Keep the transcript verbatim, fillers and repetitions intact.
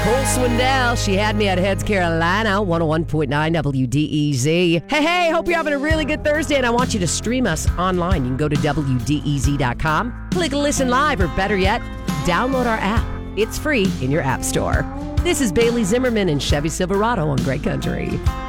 Nicole Swindell, she had me at Heads Carolina, one oh one point nine W D E Z. Hey, hey, hope you're having a really good Thursday, and I want you to stream us online. You can go to W D E Z dot com, click Listen Live, or better yet, download our app. It's free in your app store. This is Bailey Zimmerman and Chevy Silverado on Great Country.